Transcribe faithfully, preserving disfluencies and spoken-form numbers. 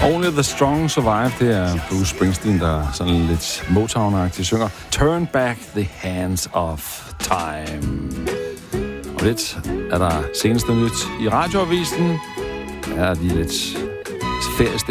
Only the Strong Survive, det er Bruce Springsteen, der sådan lidt Motown-agtigt synger Turn Back the Hands of Time. Og lidt er der seneste nyt i radioavisen. Her er de lidt feriestemning.